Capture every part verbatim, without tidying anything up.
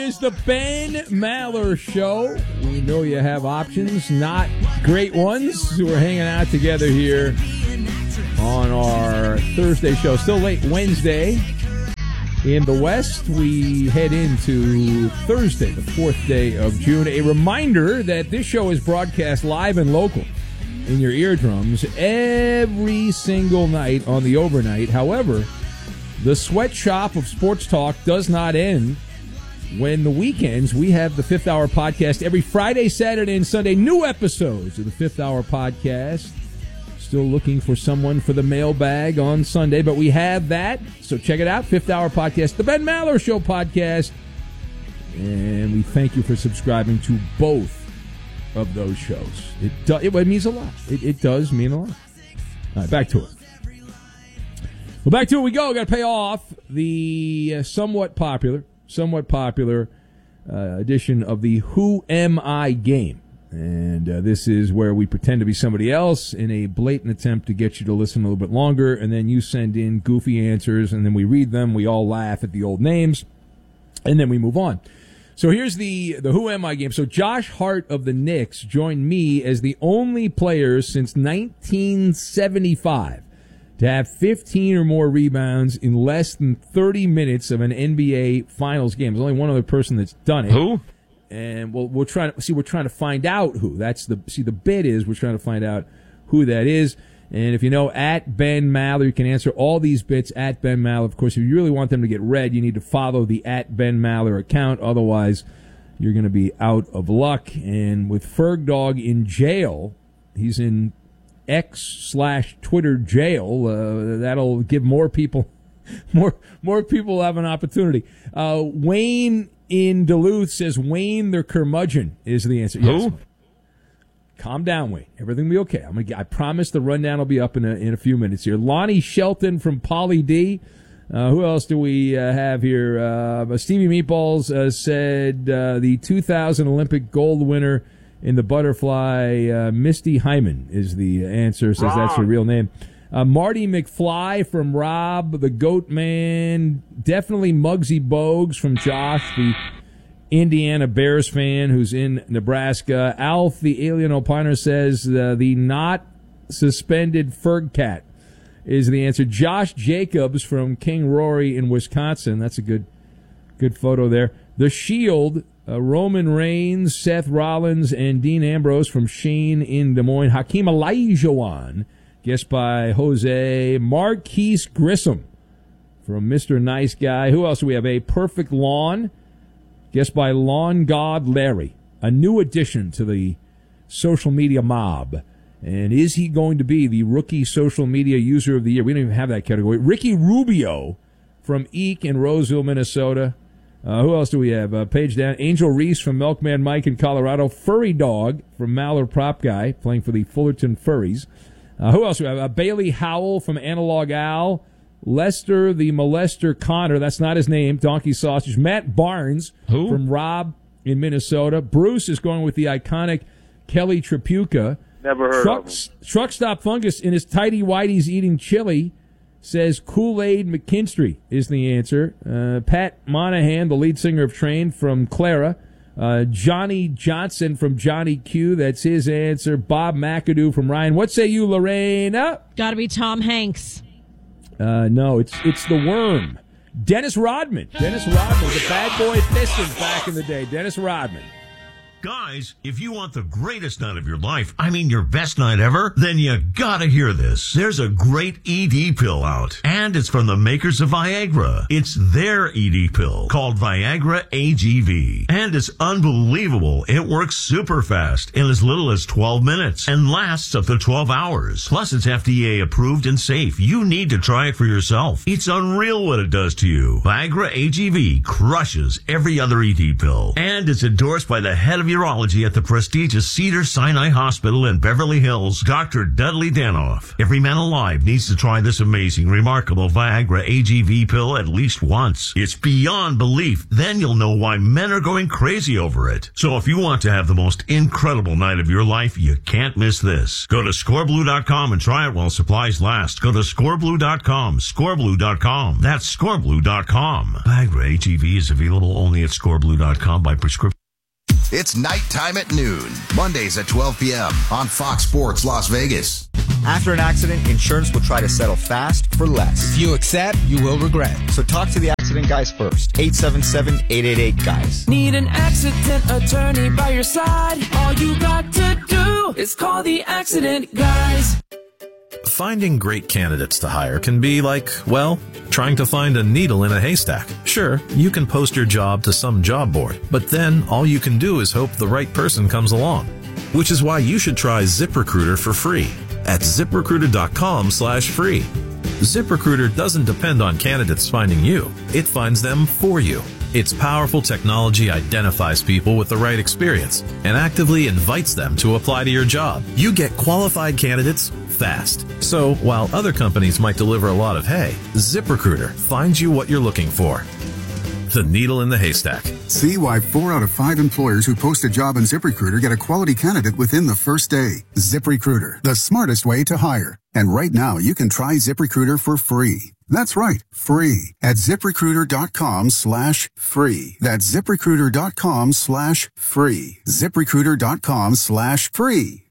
is the Ben Maller Show. We know you have options, not great ones. We're hanging out together here on our Thursday show. Still late Wednesday. In the West, we head into Thursday, the fourth day of June. A reminder that this show is broadcast live and local in your eardrums every single night on the overnight. However, the sweatshop of sports talk does not end when the weekends. We have the Fifth Hour Podcast every Friday, Saturday, and Sunday. New episodes of the Fifth Hour Podcast. Still looking for someone for the mailbag on Sunday, but we have that. So check it out, Fifth Hour Podcast, the Ben Maller Show podcast. And we thank you for subscribing to both of those shows. It, do, it, it means a lot. It, it does mean a lot. All right, back to it. Well, back to it we go. We've got to pay off the uh, somewhat popular, somewhat popular uh, edition of the Who Am I game. And uh, this is where we pretend to be somebody else in a blatant attempt to get you to listen a little bit longer, and then you send in goofy answers, and then we read them, we all laugh at the old names, and then we move on. So here's the, the Who Am I game. So Josh Hart of the Knicks joined me as the only player since nineteen seventy-five to have fifteen or more rebounds in less than thirty minutes of an N B A Finals game. There's only one other person that's done it. Who? And we'll, we're trying to see. We're trying to find out who. That's the see. The bit is we're trying to find out who that is. And if you know at Ben Maller, you can answer all these bits at Ben Maller. Of course, if you really want them to get read, you need to follow the at Ben Maller account. Otherwise, you're going to be out of luck. And with Ferg Dog in jail, he's in X slash Twitter jail. Uh, that'll give more people more more people have an opportunity. Uh, Wayne in Duluth says Wayne the curmudgeon is the answer. Who? Yes. Calm down, Wayne. Everything will be okay. I'm gonna get, I promise the rundown will be up in a, in a few minutes here. Lonnie Shelton from Polly D. Uh, who else do we uh, have here? Uh, Stevie Meatballs uh, said uh, the two thousand Olympic gold winner in the butterfly, uh, Misty Hyman is the answer. Says that's her real name. Uh, Marty McFly from Rob, the Goat Man. Definitely Muggsy Bogues from Josh, the Indiana Bears fan who's in Nebraska. Alf, the Alien Opiner, says uh, the not suspended Ferg Cat is the answer. Josh Jacobs from King Rory in Wisconsin. That's a good good photo there. The Shield, uh, Roman Reigns, Seth Rollins, and Dean Ambrose from Shane in Des Moines. Hakeem Olajuwon, guessed by Jose. Marquise Grissom from Mister Nice Guy. Who else do we have? A Perfect Lawn, guessed by Lawn God Larry. A new addition to the social media mob. And is he going to be the rookie social media user of the year? We don't even have that category. Ricky Rubio from Eek in Roseville, Minnesota. Uh, who else do we have? Uh, page down. Angel Reese from Milkman Mike in Colorado. Furry Dog from Maller Prop Guy, playing for the Fullerton Furries. Uh, who else do we have? Uh, Bailey Howell from Analog Al. Lester the Molester Connor. That's not his name. Donkey Sausage. Matt Barnes Who? from Rob in Minnesota. Bruce is going with the iconic Kelly Tripucka. Never heard Truck, of him. Truck Stop Fungus in his tidy whities eating chili says Kool-Aid McKinstry is the answer. Uh, Pat Monahan, the lead singer of Train from Clara. Uh, Johnny Johnson from Johnny Q. That's his answer. Bob McAdoo from Ryan. What say you, Lorena? Got to be Tom Hanks. Uh, no, it's it's the Worm. Dennis Rodman. Dennis Rodman, the bad boy Pistons back in the day. Dennis Rodman. Guys, if you want the greatest night of your life, I mean your best night ever, then you gotta hear this. There's a great E D pill out, and it's from the makers of Viagra. It's their E D pill called Viagra A G V, and it's unbelievable. It works super fast in as little as twelve minutes and lasts up to twelve hours. Plus, it's F D A approved and safe. You need to try it for yourself. It's unreal what it does to you. Viagra A G V crushes every other E D pill, and it's endorsed by the head of urology at the prestigious Cedars-Sinai Hospital in Beverly Hills, Doctor Dudley Danoff. Every man alive needs to try this amazing, remarkable Viagra A G V pill at least once. It's beyond belief. Then you'll know why men are going crazy over it. So if you want to have the most incredible night of your life, you can't miss this. Go to score blue dot com and try it while supplies last. Go to score blue dot com, score blue dot com. That's score blue dot com. Viagra A G V is available only at score blue dot com by prescription. It's nighttime at noon, Mondays at twelve p.m. on Fox Sports Las Vegas. After an accident, insurance will try to settle fast for less. If you accept, you will regret. So talk to the accident guys first. eight seven seven, eight eight eight, guys. Need an accident attorney by your side? All you got to do is call the accident guys. Finding great candidates to hire can be like, well, trying to find a needle in a haystack. Sure, you can post your job to some job board, but then all you can do is hope the right person comes along. Which is why you should try ZipRecruiter for free at zip recruiter dot com slash free. ZipRecruiter doesn't depend on candidates finding you. It finds them for you. Its powerful technology identifies people with the right experience and actively invites them to apply to your job. You get qualified candidates fast. So while other companies might deliver a lot of hay, ZipRecruiter finds you what you're looking for. The needle in the haystack. See why four out of five employers who post a job on ZipRecruiter get a quality candidate within the first day. ZipRecruiter, the smartest way to hire. And right now, you can try ZipRecruiter for free. That's right, free at zip recruiter dot com slash free. That's zip recruiter dot com slash free. zip recruiter dot com slash free.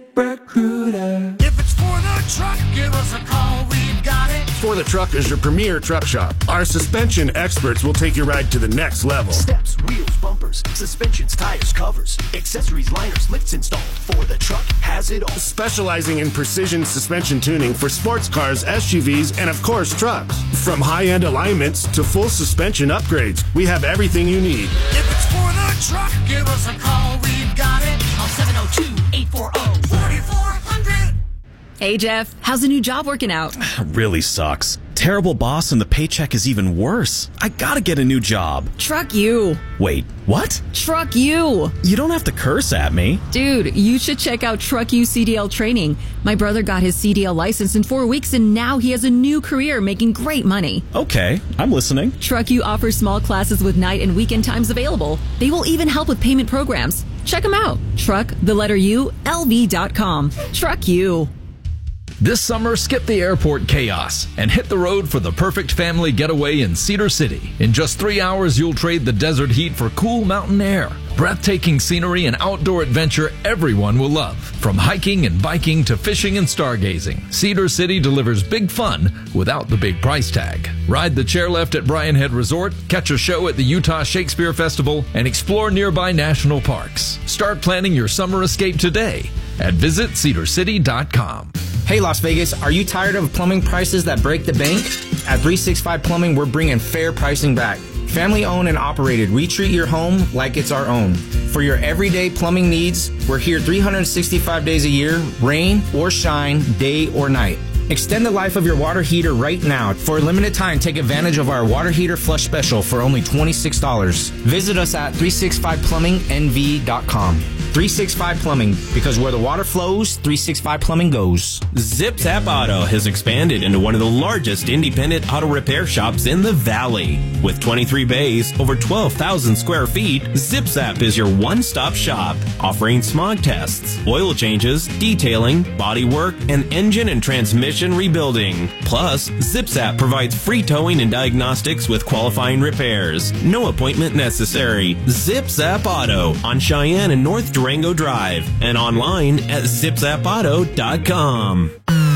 ZipRecruiter. If it's for the truck, give us a call. We've got it. For the Truck is your premier truck shop. Our suspension experts will take your ride to the next level. Steps, wheels, bumpers, suspensions, tires, covers, accessories, liners, lifts installed. For the Truck has it all. Specializing in precision suspension tuning for sports cars, S U Vs, and of course trucks. From high-end alignments to full suspension upgrades, we have everything you need. If it's for the truck, give us a call. We've got it. On seven oh two, eight four oh, four four hundred. Hey, Jeff, how's the new job working out? Really sucks. Terrible boss and the paycheck is even worse. I gotta get a new job. Truck you. Wait, what? Truck you. You don't have to curse at me. Dude, you should check out Truck You C D L training. My brother got his C D L license in four weeks and now he has a new career making great money. Okay, I'm listening. Truck You offers small classes with night and weekend times available. They will even help with payment programs. Check them out. Truck, the letter U, L V dot com. Truck You. This summer, skip the airport chaos and hit the road for the perfect family getaway in Cedar City. In just three hours, you'll trade the desert heat for cool mountain air. Breathtaking scenery and outdoor adventure everyone will love. From hiking and biking to fishing and stargazing, Cedar City delivers big fun without the big price tag. Ride the chairlift at Brian Head Resort, catch a show at the Utah Shakespeare Festival, and explore nearby national parks. Start planning your summer escape today at visit cedar city dot com. Hey Las Vegas, are you tired of plumbing prices that break the bank? At three sixty-five Plumbing, we're bringing fair pricing back. Family owned and operated, we treat your home like it's our own. For your everyday plumbing needs, we're here three hundred sixty-five days a year, rain or shine, day or night. Extend the life of your water heater right now. For a limited time, take advantage of our water heater flush special for only twenty-six dollars. Visit us at three sixty-five plumbing N V dot com. three sixty-five Plumbing, because where the water flows, three sixty-five Plumbing goes. Zip Zap Auto has expanded into one of the largest independent auto repair shops in the Valley. With twenty-three bays, over twelve thousand square feet, Zip Zap is your one-stop shop, offering smog tests, oil changes, detailing, body work, and engine and transmission rebuilding. Plus, Zip Zap provides free towing and diagnostics with qualifying repairs. No appointment necessary. Zip Zap Auto on Cheyenne and North Durango Drive and online at zip zap auto dot com.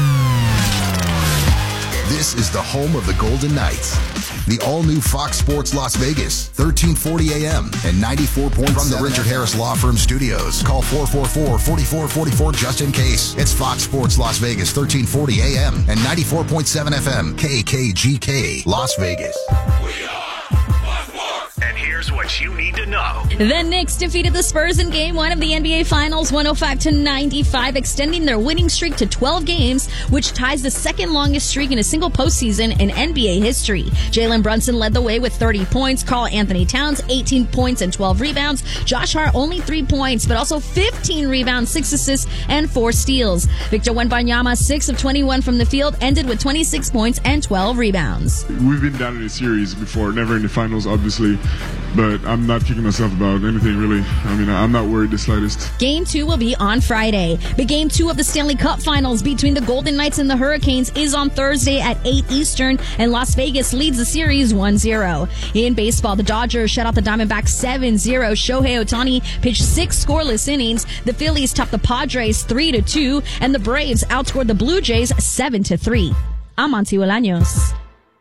This is the home of the Golden Knights. The all-new Fox Sports Las Vegas, thirteen forty A M and ninety-four point seven from the Richard Harris Law Firm Studios. Call four four four, four four four four just in case. It's Fox Sports Las Vegas, thirteen forty A M and ninety-four point seven F M, K K G K, Las Vegas. We are Las Vegas. And here's what what you need to know. The Knicks defeated the Spurs in Game One of the N B A Finals, one oh five to ninety-five, extending their winning streak to twelve games, which ties the second longest streak in a single postseason in N B A history. Jalen Brunson led the way with thirty points. Karl Anthony Towns, eighteen points and twelve rebounds. Josh Hart, only three points, but also fifteen rebounds, six assists, and four steals. Victor Wembanyama, six of twenty-one from the field, ended with twenty-six points and twelve rebounds. We've been down in a series before, never in the finals, obviously, but I'm not kicking myself about anything, really. I mean, I'm not worried the slightest. Game two will be on Friday. But game two of the Stanley Cup Finals between the Golden Knights and the Hurricanes is on Thursday at eight Eastern, and Las Vegas leads the series one zero. In baseball, the Dodgers shut out the Diamondbacks seven zero. Shohei Ohtani pitched six scoreless innings. The Phillies topped the Padres three to two, and the Braves outscored the Blue Jays seven to three. I'm Monty Bolaños.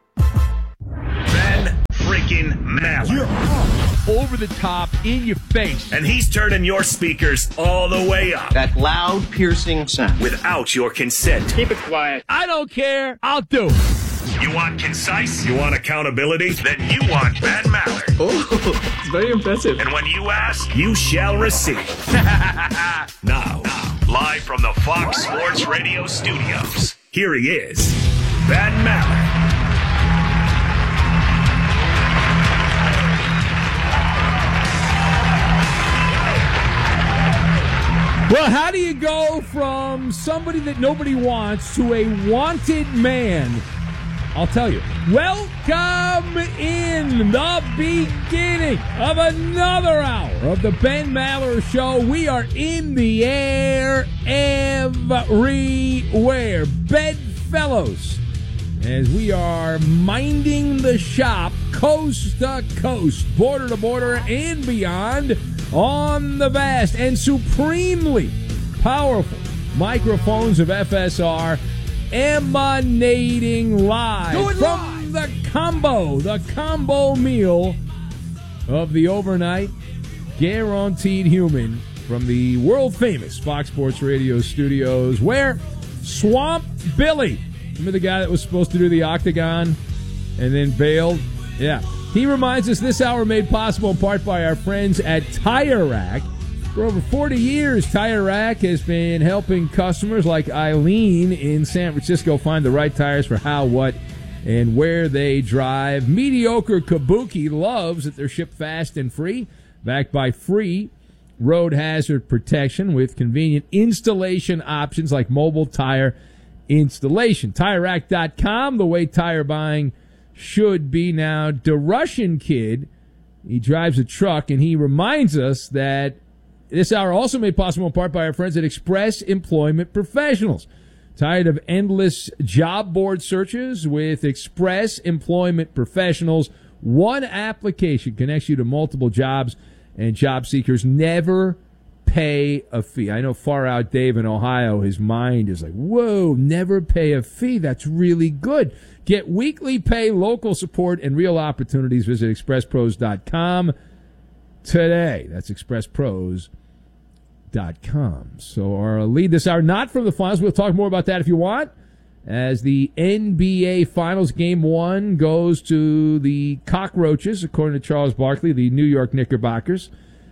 Ben freaking Maller. You're up, over the top, in your face. And he's turning your speakers all the way up. That loud, piercing sound. Without your consent. Keep it quiet. I don't care. I'll do it. You want concise? You want accountability? Then you want Ben Maller. Oh, it's very impressive. And when you ask, you shall receive. now, now, live from the Fox Sports Radio studios, here he is, Ben Maller. Well, how do you go from somebody that nobody wants to a wanted man? I'll tell you. Welcome in the beginning of another hour of the Ben Maller Show. We are in the air everywhere. Bedfellows, as we are minding the shop coast to coast, border to border, and beyond on the vast and supremely powerful microphones of F S R, emanating live from live. the combo, the combo meal of the overnight guaranteed human from the world-famous Fox Sports Radio studios, where Swamp Billy, remember the guy that was supposed to do the Octagon and then bailed? Yeah. He reminds us this hour made possible in part by our friends at Tire Rack. For over forty years, Tire Rack has been helping customers like Eileen in San Francisco find the right tires for how, what, and where they drive. Mediocre Kabuki loves that they're shipped fast and free, backed by free road hazard protection with convenient installation options like mobile tire installation. Tire Rack dot com, the way tire buying should be. Now, the Russian kid, he drives a truck, and he reminds us that this hour also made possible in part by our friends at Express Employment Professionals. Tired of endless job board searches? With Express Employment Professionals, one application connects you to multiple jobs, and job seekers never pay a fee. I know Far Out Dave in Ohio, his mind is like, whoa, never pay a fee. That's really good. Get weekly pay, local support, and real opportunities. Visit express pros dot com today. That's express pros dot com. So our lead this hour, not from the finals. We'll talk more about that if you want, as the N B A Finals Game one goes to the Cockroaches, according to Charles Barkley, the New York Knickerbockers,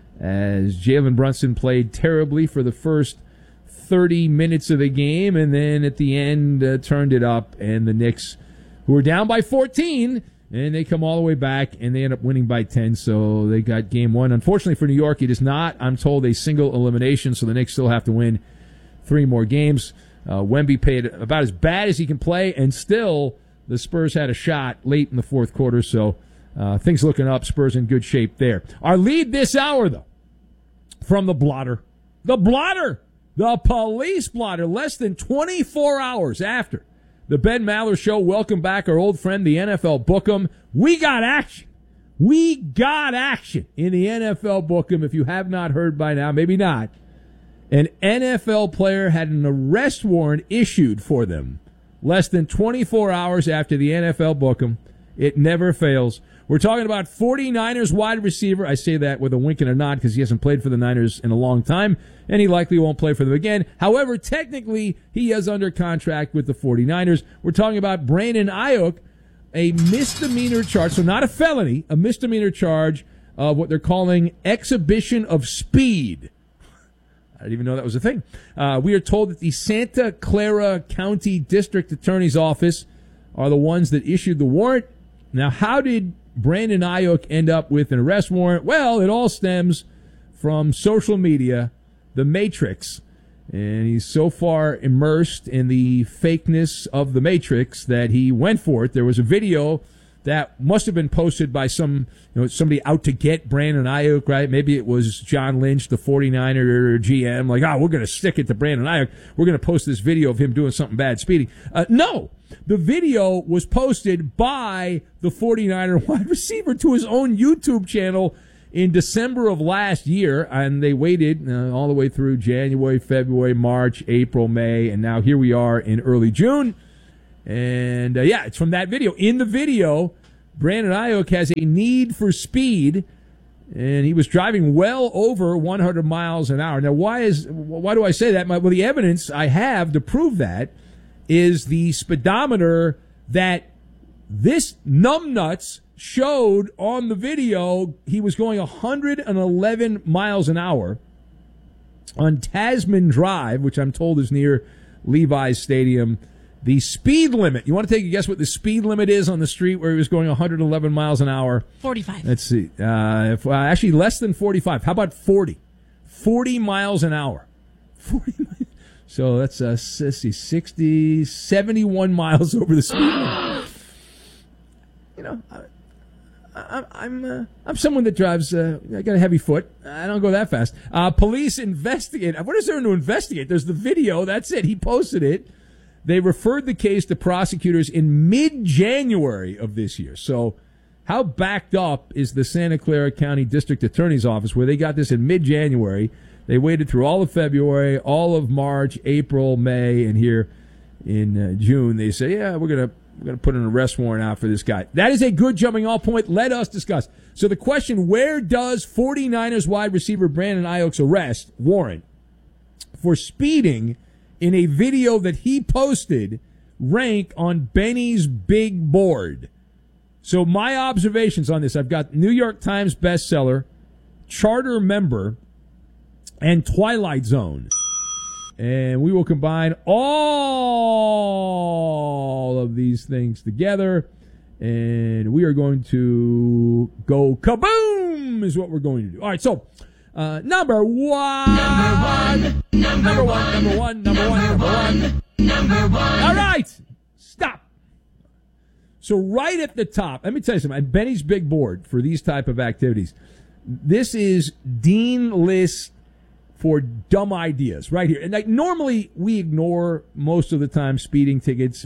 as Jalen Brunson played terribly for the first thirty minutes of the game, and then at the end uh, turned it up, and the Knicks, who were down by fourteen, and they come all the way back, and they end up winning by ten, so they got game one. Unfortunately for New York, it is not, I'm told, a single elimination, so the Knicks still have to win three more games. Uh, Wemby played about as bad as he can play, and still the Spurs had a shot late in the fourth quarter, so uh, things looking up. Spurs in good shape there. Our lead this hour, though, from the blotter. The blotter! The police blotter, less than twenty-four hours after the Ben Maller Show. Welcome back our old friend, the N F L Book'em. We got action. We got action in the N F L Book'em. If you have not heard by now, maybe not. An N F L player had an arrest warrant issued for them less than twenty-four hours after the N F L Book'em. It never fails. We're talking about 49ers wide receiver. I say that with a wink and a nod because he hasn't played for the Niners in a long time, and he likely won't play for them again. However, technically, he is under contract with the 49ers. We're talking about Brandon Ayuk, a misdemeanor charge, so not a felony, a misdemeanor charge of what they're calling exhibition of speed. I didn't even know that was a thing. Uh, we are told that the Santa Clara County District Attorney's Office are the ones that issued the warrant. Now, how did Brandon Ayuk end up with an arrest warrant? Well, it all stems from social media, the Matrix. And he's so far immersed in the fakeness of the Matrix that he went for it. There was a video that must have been posted by some, you know, somebody out to get Brandon Ayuk, right? Maybe it was John Lynch, the forty-niner G M, like, oh, we're going to stick it to Brandon Ayuk. We're going to post this video of him doing something bad, speeding. Uh, no, the video was posted by the forty-niner wide receiver to his own YouTube channel in December of last year, and they waited uh, all the way through January, February, March, April, May, and now here we are in early June. And, uh, yeah, it's from that video. In the video, Brandon Ayuk has a need for speed, and he was driving well over one hundred miles an hour. Now, why is why do I say that? Well, the evidence I have to prove that is the speedometer that this numbnuts showed on the video. He was going one hundred eleven miles an hour on Tasman Drive, which I'm told is near Levi's Stadium. The speed limit, you want to take a guess what the speed limit is on the street where he was going one hundred eleven miles an hour? forty-five. Let's see. Uh, if, uh, actually, less than forty-five. How about forty? forty miles an hour. forty. So that's, uh, let's see, sixty, seventy-one miles over the speed limit. You know, I, I, I'm uh, I'm someone that drives, uh, I got a heavy foot. I don't go that fast. Uh, police investigate. What is there to investigate? There's the video. That's it. He posted it. They referred the case to prosecutors in mid-January of this year. So how backed up is the Santa Clara County District Attorney's Office where they got this in mid-January? They waited through all of February, all of March, April, May, and here in uh, June they say, yeah, we're going to we're going to put an arrest warrant out for this guy. That is a good jumping off point. Let us discuss. So the question, where does forty-niners wide receiver Brandon Ayuk's arrest warrant for speeding in a video that he posted rank on Benny's big board? So my observations on this, I've got New York Times bestseller, charter member, and Twilight Zone. And we will combine all of these things together, and we are going to go kaboom is what we're going to do. All right, so uh, number one. Number one. Number one. Number one. Number one. Number one. Number one. All right, stop. So right at the top, let me tell you something. At Benny's big board for these type of activities, this is Dean List for dumb ideas right here. And like normally we ignore most of the time speeding tickets.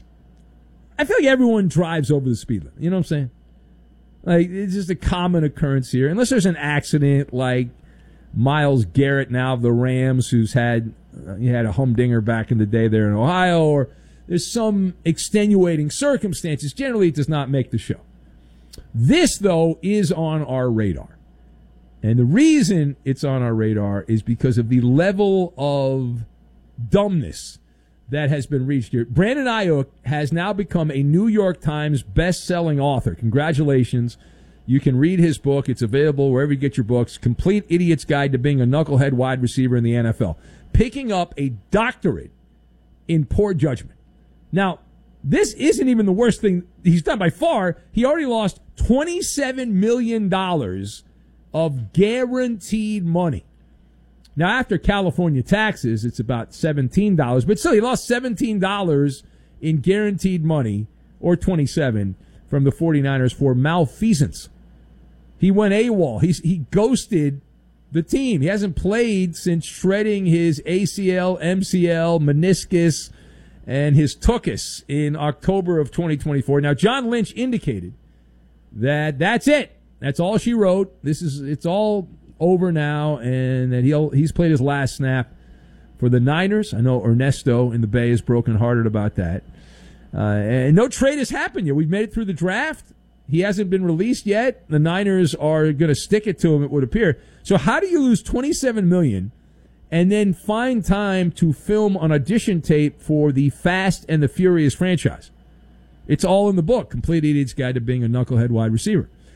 I feel like everyone drives over the speed limit. You know what I'm saying? Like it's just a common occurrence here. Unless there's an accident like Myles Garrett now of the Rams, who's had uh, he had a humdinger back in the day there in Ohio, or there's some extenuating circumstances. Generally, it does not make the show. This, though, is on our radar. And the reason it's on our radar is because of the level of dumbness that has been reached here. Brandon Ayuk has now become a New York Times best-selling author. Congratulations. You can read his book. It's available wherever you get your books. Complete Idiot's Guide to Being a Knucklehead Wide Receiver in the N F L. Picking up a doctorate in poor judgment. Now, this isn't even the worst thing he's done by far. He already lost twenty-seven million dollars of guaranteed money. Now, after California taxes, it's about seventeen dollars, but still, he lost seventeen dollars in guaranteed money, or twenty-seven, from the forty-niners for malfeasance. He went AWOL. He's, he ghosted the team. He hasn't played since shredding his A C L, M C L, meniscus, and his tuchus in October of twenty twenty-four. Now, John Lynch indicated that that's it. That's all she wrote. This is it's all over now, and that he'll he's played his last snap for the Niners. I know Ernesto in the Bay is brokenhearted about that. Uh, and no trade has happened yet. We've made it through the draft. He hasn't been released yet. The Niners are going to stick it to him, it would appear. So how do you lose twenty-seven million dollars and then find time to film an audition tape for the Fast and the Furious franchise? It's all in the book, Complete Idiot's Guide to Being a Knucklehead Wide Receiver.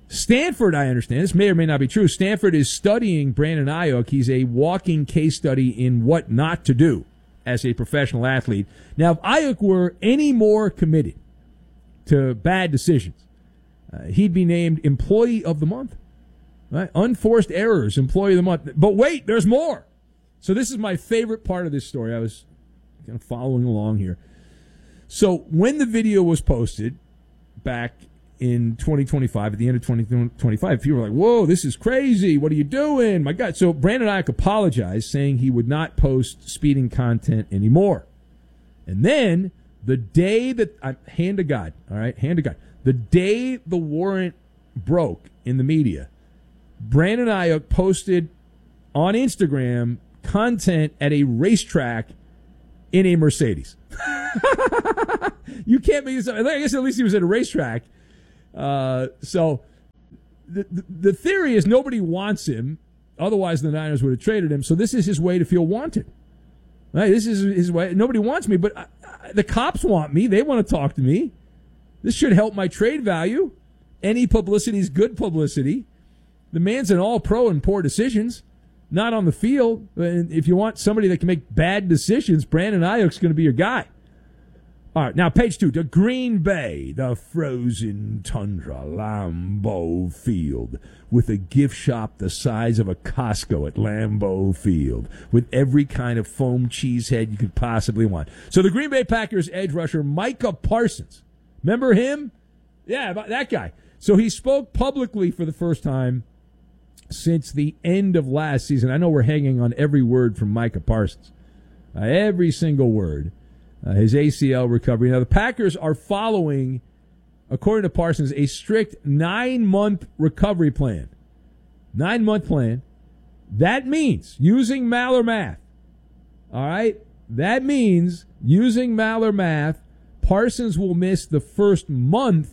Stanford, I understand, this may or may not be true. Stanford is studying Brandon Ayuk. He's a walking case study in what not to do as a professional athlete. Now, if Ayuk were any more committed to bad decisions, uh, he'd be named Employee of the Month. Right? Unforced errors, Employee of the Month. But wait, there's more. So this is my favorite part of this story. I was kind of following along here. So when the video was posted back in twenty twenty-five, at the end of twenty twenty-five, people were like, whoa, this is crazy. What are you doing? My God. So Brandon Ayuk apologized, saying he would not post speeding content anymore. And then the day that, uh, hand to God, all right, hand to God, the day the warrant broke in the media, Brandon Ayuk posted on Instagram content at a racetrack in a Mercedes. You can't make this up. I guess at least he was at a racetrack. Uh, so the, the the theory is nobody wants him. Otherwise, the Niners would have traded him. So this is his way to feel wanted. Right? This is his way. Nobody wants me, but I, I, the cops want me. They want to talk to me. This should help my trade value. Any publicity is good publicity. The man's an all-pro in poor decisions, not on the field. And if you want somebody that can make bad decisions, Brandon Ayuk's going to be your guy. All right, now page two. The Green Bay, the frozen tundra, Lambeau Field, with a gift shop the size of a Costco at Lambeau Field, with every kind of foam cheesehead you could possibly want. So the Green Bay Packers edge rusher Micah Parsons, remember him? Yeah, that guy. So he spoke publicly for the first time since the end of last season. I know we're hanging on every word from Micah Parsons, uh, every single word. Uh, his A C L recovery. Now, the Packers are following, according to Parsons, a strict nine-month recovery plan. Nine-month plan. That means, using Maller math, all right, that means, using Maller math, Parsons will miss the first month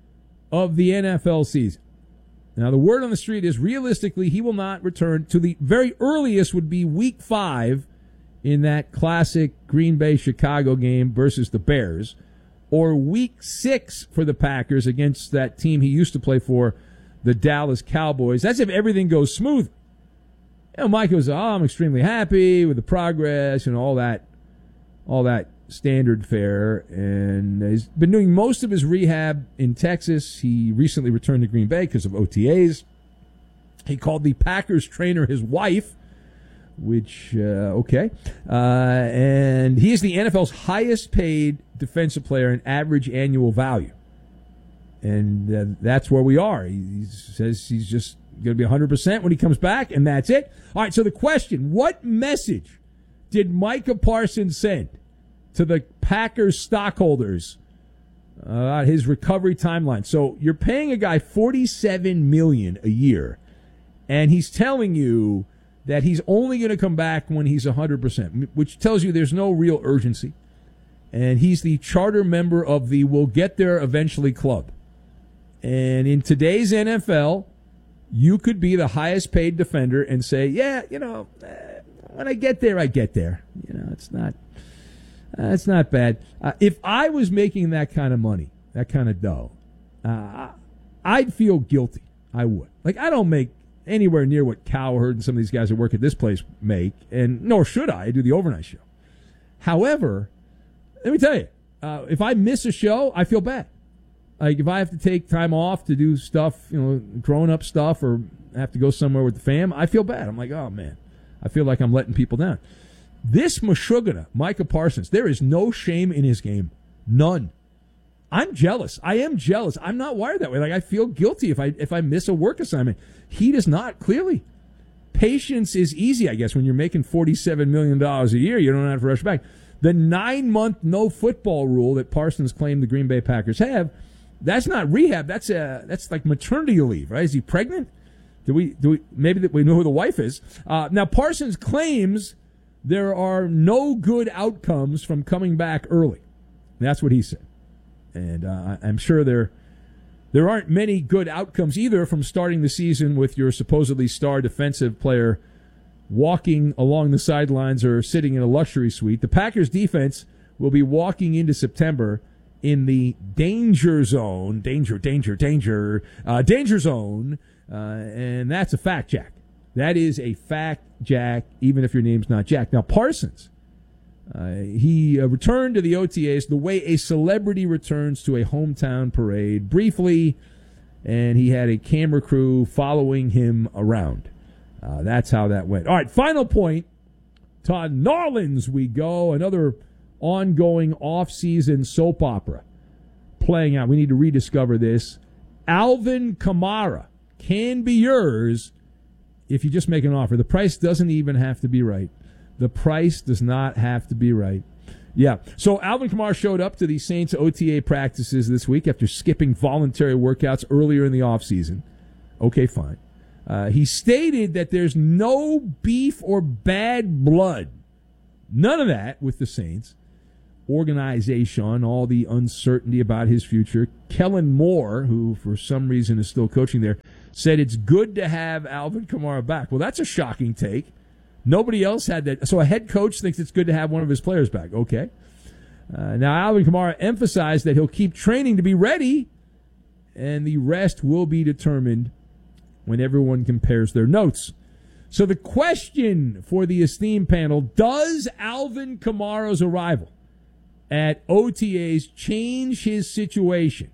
of the N F L season. Now, the word on the street is, realistically, he will not return to the very earliest would be week five in that classic Green Bay-Chicago game versus the Bears, or week six for the Packers against that team he used to play for, the Dallas Cowboys. That's if everything goes smooth. You know, Mike goes, oh, I'm extremely happy with the progress and all that, all that standard fare, and he's been doing most of his rehab in Texas. He recently returned to Green Bay because of O T As. He called the Packers trainer his wife, which, uh, okay. Uh, and he is the N F L's highest paid defensive player in average annual value. And uh, that's where we are. He, he says he's just going to be one hundred percent when he comes back, and that's it. All right, so the question, what message did Micah Parsons send to the Packers stockholders about uh, his recovery timeline? So you're paying a guy forty-seven million dollars a year, and he's telling you that he's only going to come back when he's one hundred percent, which tells you there's no real urgency. And he's the charter member of the We'll Get There Eventually club. And in today's N F L, you could be the highest paid defender and say, yeah, you know, uh, when I get there, I get there. You know, it's not, uh, it's not bad. Uh, if I was making that kind of money, that kind of dough, uh, I'd feel guilty. I would. Like, I don't make anywhere near what Cowherd and some of these guys that work at this place make, and nor should I. I do the overnight show. However, let me tell you, uh, if I miss a show, I feel bad. Like, if I have to take time off to do stuff, you know, grown-up stuff, or have to go somewhere with the fam, I feel bad. I'm like, oh, man, I feel like I'm letting people down. This Meshuggah, Micah Parsons, there is no shame in his game. None. I'm jealous. I am jealous. I'm not wired that way. Like, I feel guilty if I if I miss a work assignment. He does not, clearly. Patience is easy, I guess, when you're making forty-seven million dollars a year. You don't have to rush back. The nine-month no-football rule that Parsons claimed the Green Bay Packers have, that's not rehab. That's a, that's like maternity leave, right? Is he pregnant? Do we, do we, maybe that we know who the wife is. Uh, now, Parsons claims there are no good outcomes from coming back early. That's what he said. And uh, I'm sure there there aren't many good outcomes either from starting the season with your supposedly star defensive player walking along the sidelines or sitting in a luxury suite. The Packers defense will be walking into September in the danger zone, danger, danger, danger, uh, danger zone, uh, and that's a fact, Jack. That is a fact, Jack, even if your name's not Jack. Now, Parsons, uh, he uh, returned to the O T As the way a celebrity returns to a hometown parade, briefly, and he had a camera crew following him around. Uh, that's how that went. All right, final point. To New Orleans we go. Another ongoing off-season soap opera playing out. We need to rediscover this. Alvin Kamara can be yours if you just make an offer. The price doesn't even have to be right. The price does not have to be right. Yeah. So Alvin Kamara showed up to the Saints O T A practices this week after skipping voluntary workouts earlier in the offseason. Okay, fine. Uh, he stated that there's no beef or bad blood. None of that with the Saints organization, all the uncertainty about his future. Kellen Moore, who for some reason is still coaching there, said it's good to have Alvin Kamara back. Well, that's a shocking take. Nobody else had that. So a head coach thinks it's good to have one of his players back. Okay. Uh, now, Alvin Kamara emphasized that he'll keep training to be ready, and the rest will be determined when everyone compares their notes. So the question for the esteemed panel, does Alvin Kamara's arrival at O T As change his situation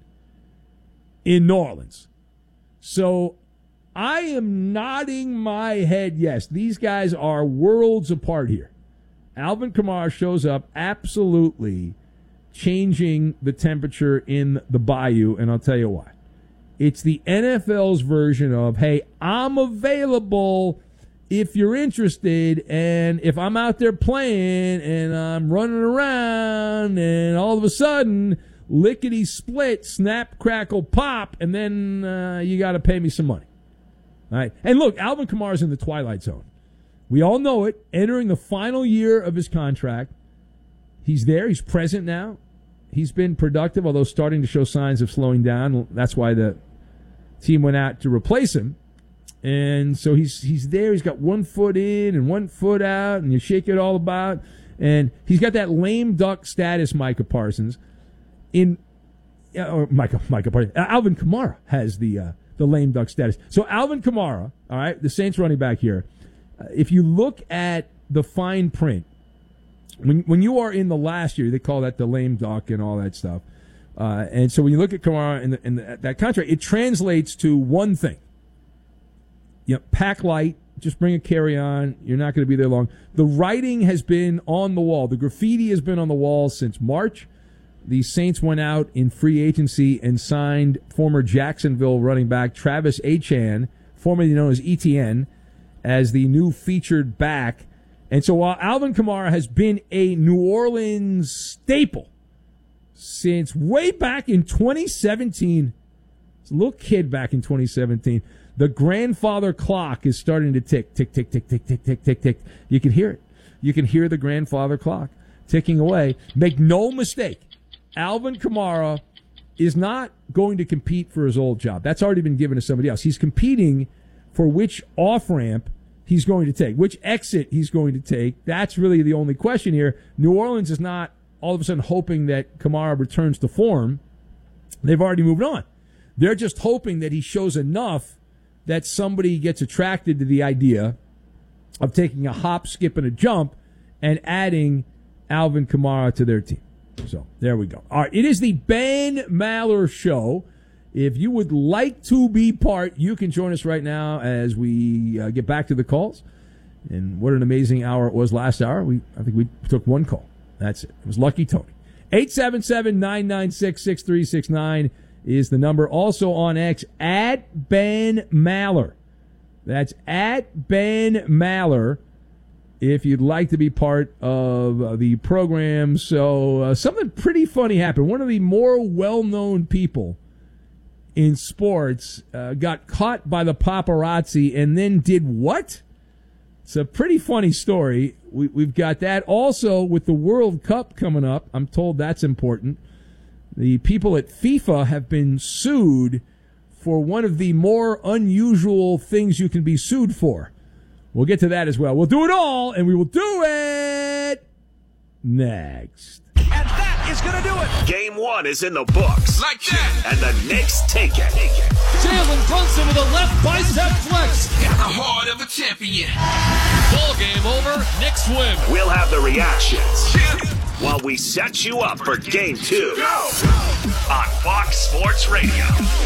in New Orleans? So I am nodding my head yes. These guys are worlds apart here. Alvin Kamara shows up absolutely changing the temperature in the bayou, and I'll tell you why. It's the N F L's version of, hey, I'm available if you're interested, and if I'm out there playing and I'm running around and all of a sudden, lickety-split, snap, crackle, pop, and then uh, you got to pay me some money. All right. And look, Alvin Kamara's in the twilight zone. We all know it. Entering the final year of his contract. He's there. He's present now. He's been productive, although starting to show signs of slowing down. That's why the team went out to replace him. And so he's he's there. He's got one foot in and one foot out, and you shake it all about. And he's got that lame duck status, Micah Parsons. In or Micah Micah Parsons. Alvin Kamara has the uh, the lame duck status. So Alvin Kamara, all right, the Saints running back here. Uh, if you look at the fine print, when when you are in the last year, they call that the lame duck and all that stuff. Uh, and so when you look at Kamara and, and the, that contract, it translates to one thing. You know, pack light, just bring a carry-on. You're not going to be there long. The writing has been on the wall. The graffiti has been on the wall since March. The Saints went out in free agency and signed former Jacksonville running back Travis Etienne, formerly known as E T N, as the new featured back. And so while Alvin Kamara has been a New Orleans staple since way back in twenty seventeen, it's a little kid back in twenty seventeen, the grandfather clock is starting to tick, tick, tick, tick, tick, tick, tick, tick, tick. You can hear it. You can hear the grandfather clock ticking away. Make no mistake, Alvin Kamara is not going to compete for his old job. That's already been given to somebody else. He's competing for which off-ramp he's going to take, which exit he's going to take. That's really the only question here. New Orleans is not all of a sudden hoping that Kamara returns to form. They've already moved on. They're just hoping that he shows enough that somebody gets attracted to the idea of taking a hop, skip, and a jump and adding Alvin Kamara to their team. So there we go. All right, it is the Ben Maller Show. If you would like to be part, you can join us right now as we uh, get back to the calls. And what an amazing hour it was last hour. We I think we took one call. That's it. It was Lucky Tony. eight seven seven, nine nine six, six three six nine is the number. Also on X, at Ben Maller. That's at Ben Maller if you'd like to be part of uh, the program. So uh, something pretty funny happened. One of the more well-known people in sports uh, got caught by the paparazzi and then did what? It's a pretty funny story. We, we've got that. Also, with the World Cup coming up, I'm told that's important. The people at FIFA have been sued for one of the more unusual things you can be sued for. We'll get to that as well. We'll do it all, and we will do it next. And that is going to do it. Game one is in the books. Like that. And the Knicks take it. Jalen Brunson with a left bicep flex. Got the heart of a champion. Ball game over. Knicks win. We'll have the reactions while we set you up for game two on Fox Sports Radio.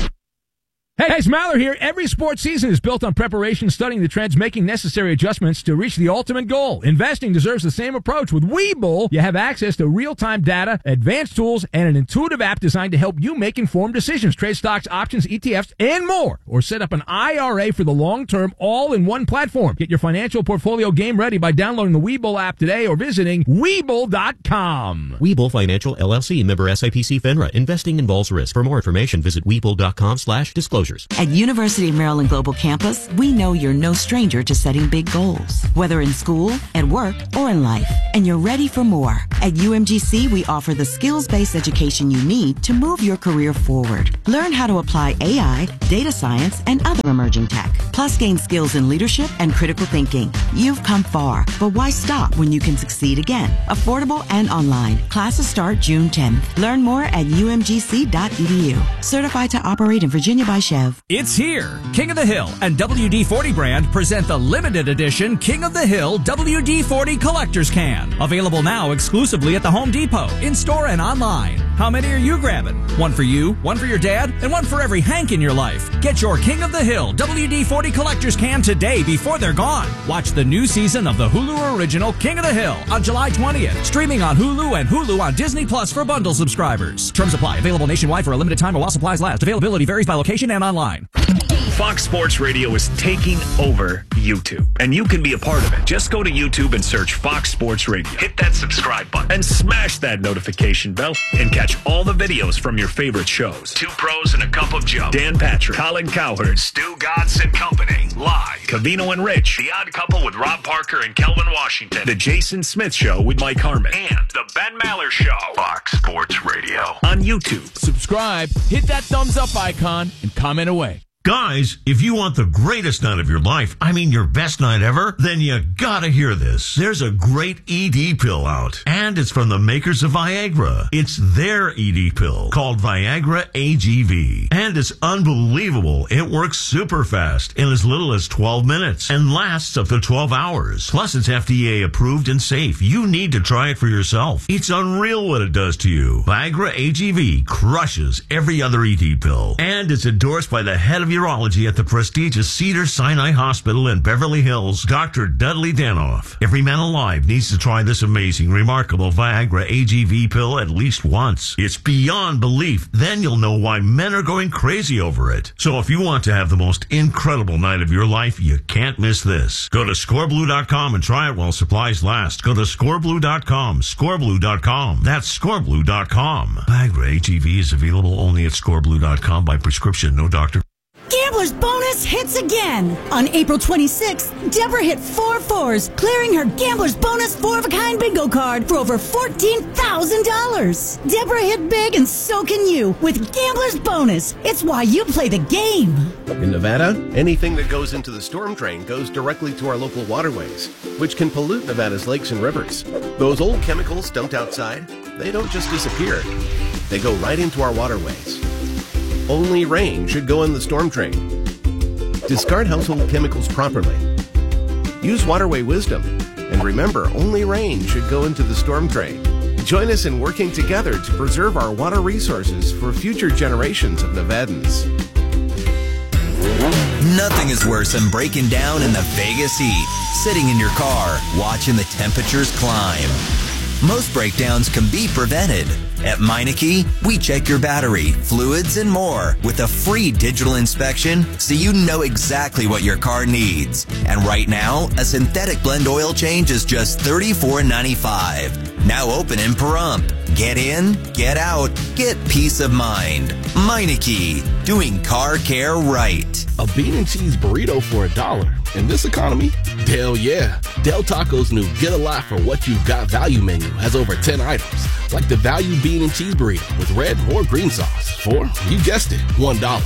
Hey, it's Maller here. Every sports season is built on preparation, studying the trends, making necessary adjustments to reach the ultimate goal. Investing deserves the same approach. With Webull, you have access to real-time data, advanced tools, and an intuitive app designed to help you make informed decisions. Trade stocks, options, E T Fs, and more. Or set up an I R A for the long term, all in one platform. Get your financial portfolio game ready by downloading the Webull app today or visiting Webull dot com. Webull Financial, L L C, member S I P C FINRA. Investing involves risk. For more information, visit Webull dot com slash disclosures. At University of Maryland Global Campus, we know you're no stranger to setting big goals, whether in school, at work, or in life, and you're ready for more. At U M G C, we offer the skills-based education you need to move your career forward. Learn how to apply A I, data science, and other emerging tech, plus gain skills in leadership and critical thinking. You've come far, but why stop when you can succeed again? Affordable and online. Classes start June tenth. Learn more at U M G C dot E D U. Certified to operate in Virginia by Chev. It's here. King of the Hill and W D forty brand present the limited edition King of the Hill W D forty Collector's Can. Available now exclusively at the Home Depot, in-store and online. How many are you grabbing? One for you, one for your dad, and one for every Hank in your life. Get your King of the Hill W D forty Collector's Can today before they're gone. Watch the new season of the Hulu original King of the Hill on July twentieth. Streaming on Hulu and Hulu on Disney Plus for bundle subscribers. Terms apply. Available nationwide for a limited time while supplies last. Availability varies by location and online. Fox Sports Radio is taking over YouTube, and you can be a part of it. Just go to YouTube and search Fox Sports Radio. Hit that subscribe button and smash that notification bell and catch all the videos from your favorite shows. Two Pros and a Cup of Joe. Dan Patrick, Colin Cowherd, Stu Godson and Company. Live. Cavino and Rich. The Odd Couple with Rob Parker and Kelvin Washington. The Jason Smith Show with Mike Harmon. And The Ben Maller Show. Fox Sports Radio. On YouTube. Subscribe, hit that thumbs up icon, and comment away. Guys, if you want the greatest night of your life, I mean your best night ever, then you gotta hear this. There's a great E D pill out, and it's from the makers of Viagra. It's their E D pill called Viagra A G V, and it's unbelievable. It works super fast in as little as twelve minutes and lasts up to twelve hours. Plus, it's F D A approved and safe. You need to try it for yourself. It's unreal what it does to you. Viagra A G V crushes every other E D pill, and it's endorsed by the head of your urology at the prestigious Cedars-Sinai Hospital in Beverly Hills, Doctor Dudley Danoff. Every man alive needs to try this amazing, remarkable Viagra A G V pill at least once. It's beyond belief. Then you'll know why men are going crazy over it. So if you want to have the most incredible night of your life, you can't miss this. Go to score blue dot com and try it while supplies last. Go to score blue dot com, score blue dot com. That's score blue dot com. Viagra A G V is available only at score blue dot com by prescription, no doctor. Gambler's Bonus hits again. On April twenty-sixth, Deborah hit four fours, clearing her Gambler's Bonus four-of-a-kind bingo card for over fourteen thousand dollars. Deborah hit big, and so can you with Gambler's Bonus. It's why you play the game. In Nevada, anything that goes into the storm drain goes directly to our local waterways, which can pollute Nevada's lakes and rivers. Those old chemicals dumped outside, they don't just disappear. They go right into our waterways. Only rain should go in the storm drain. Discard household chemicals properly. Use waterway wisdom. And remember, only rain should go into the storm drain. Join us in working together to preserve our water resources for future generations of Nevadans. Nothing is worse than breaking down in the Vegas heat, sitting in your car, watching the temperatures climb. Most breakdowns can be prevented. At Meineke, we check your battery, fluids, and more with a free digital inspection so you know exactly what your car needs. And right now, a synthetic blend oil change is just thirty-four ninety-five. Now open in Pahrump. Get in, get out, get peace of mind. Meineke, doing car care right. A bean and cheese burrito for a dollar. In this economy? Hell yeah. Del Taco's new Get a Lot for What You've Got value menu has over ten items, like the value bean and cheese burrito with red or green sauce for, you guessed it, one dollar.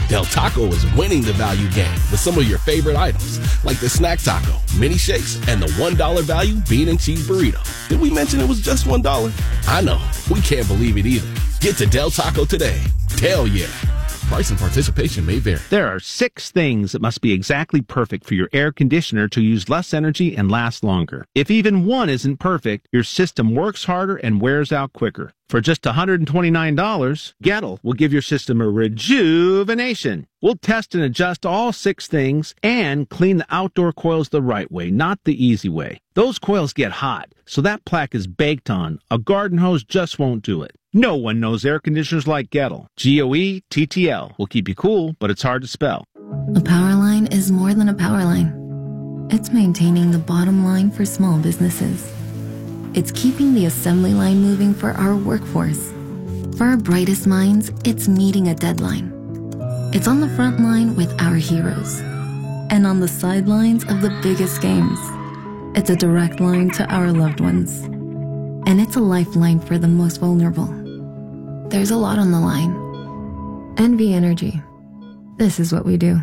Del Taco is winning the value game with some of your favorite items, like the snack taco, mini shakes, and the one dollar value bean and cheese burrito. Did we mention it was just one dollar? I know, we can't believe it either. Get to Del Taco today. Hell yeah. Price and participation may vary. There are six things that must be exactly perfect for your air conditioner to use less energy and last longer. If even one isn't perfect, your system works harder and wears out quicker. For just one hundred twenty-nine dollars, Gettle will give your system a rejuvenation. We'll test and adjust all six things and clean the outdoor coils the right way, not the easy way. Those coils get hot, so that plaque is baked on. A garden hose just won't do it. No one knows air conditioners like Gettle. G O E T T L will keep you cool, but it's hard to spell. A power line is more than a power line. It's maintaining the bottom line for small businesses. It's keeping the assembly line moving for our workforce. For our brightest minds, it's meeting a deadline. It's on the front line with our heroes. And on the sidelines of the biggest games. It's a direct line to our loved ones. And it's a lifeline for the most vulnerable. There's a lot on the line. N V Energy. This is what we do.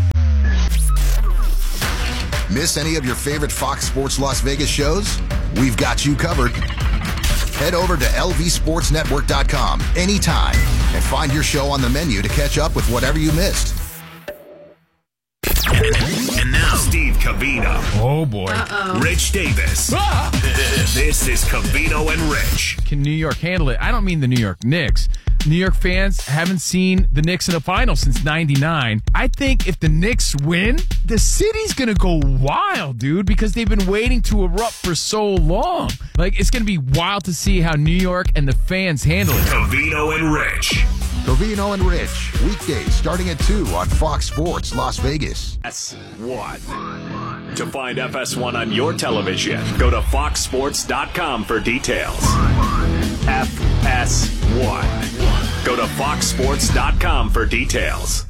Miss any of your favorite Fox Sports Las Vegas shows? We've got you covered. Head over to L V sports network dot com anytime and find your show on the menu to catch up with whatever you missed. And now, Steve Covino. Oh, boy. Uh-oh. Rich Davis. Ah! This is Covino and Rich. Can New York handle it? I don't mean the New York Knicks. New York fans haven't seen the Knicks in a final since ninety-nine. I think if the Knicks win, the city's going to go wild, dude, because they've been waiting to erupt for so long. Like, it's going to be wild to see how New York and the fans handle it. Covino and Rich. Covino and Rich, weekdays starting at two on Fox Sports Las Vegas. F S one. To find F S one on your television, go to fox sports dot com for details. F S one. Go to fox sports dot com for details.